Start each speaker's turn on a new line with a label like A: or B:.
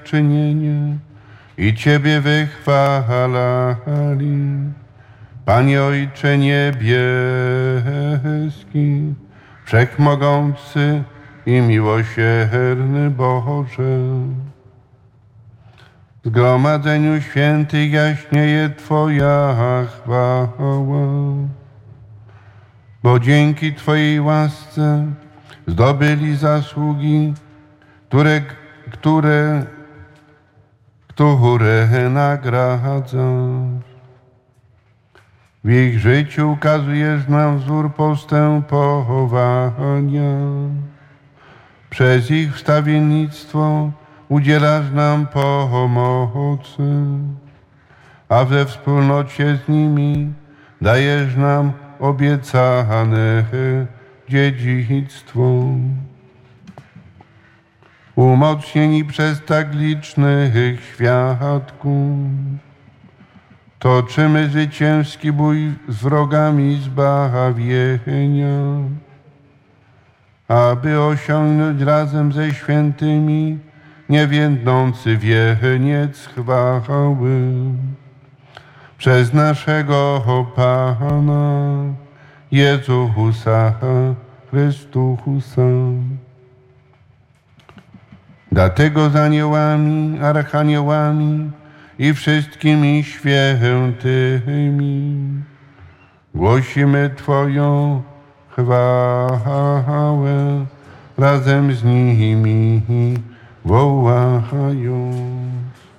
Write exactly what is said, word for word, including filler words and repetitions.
A: dziękczynienie i Ciebie wychwalali. Panie Ojcze niebieski, wszechmogący i miłosierny Boże, w zgromadzeniu świętych jaśnieje Twoja chwała, bo dzięki Twojej łasce zdobyli zasługi, które, które, które nagradzasz. W ich życiu ukazujesz nam wzór postępowania. Przez ich wstawiennictwo udzielasz nam pomocy, a we wspólnocie z nimi dajesz nam obiecane dziedzictwo. Umocnieni przez tak licznych świadków, toczymy zwycięski bój z wrogami zbawienia, aby osiągnąć razem ze świętymi niewiędnący wieniec chwały. Przez naszego Pana Jezusa Chrystusa. Dlatego z aniołami, archaniołami i wszystkimi świętymi głosimy Twoją chwałę, razem z nimi wołają.